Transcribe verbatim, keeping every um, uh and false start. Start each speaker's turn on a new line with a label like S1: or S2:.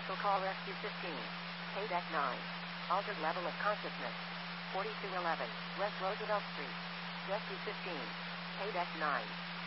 S1: Central Call Rescue fifteen. Paydeck nine. Altered level of consciousness. forty-two eleven. West Roosevelt Street. Rescue fifteen. Paydeck nine.